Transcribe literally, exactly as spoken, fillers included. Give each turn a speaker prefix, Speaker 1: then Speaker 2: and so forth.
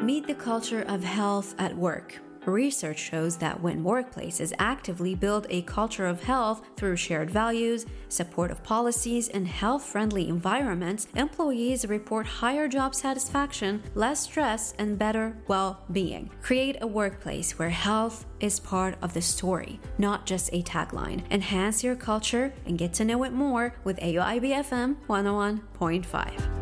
Speaker 1: Meet the culture of health at work. Research shows that when workplaces actively build a culture of health through shared values, supportive policies, and health-friendly environments, employees report higher job satisfaction, less stress, and better well-being. Create a workplace where health is part of the story, not just a tagline. Enhance your culture and get to know it more with A O I B F M one oh one point five.